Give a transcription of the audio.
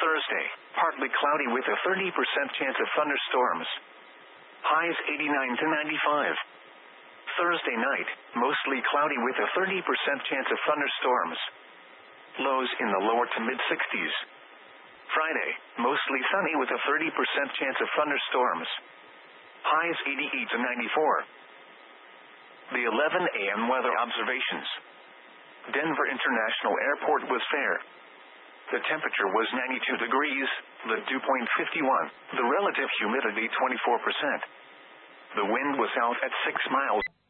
Thursday, partly cloudy with a 30% chance of thunderstorms. Highs 89 to 95. Thursday night, mostly cloudy with a 30% chance of thunderstorms. Lows in the lower to mid-60s. Friday, mostly sunny with a 30% chance of thunderstorms. Highs 88 to 94. The 11 a.m. weather observations. Denver International Airport was fair. The temperature was 92 degrees, the dew point 51, the relative humidity 24%. The wind was south at 6 miles.